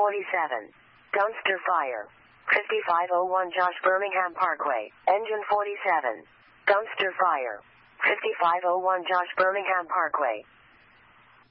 47. Dumpster fire. 5501 Josh Birmingham Parkway. Engine 47. Dumpster fire. 5501 Josh Birmingham Parkway.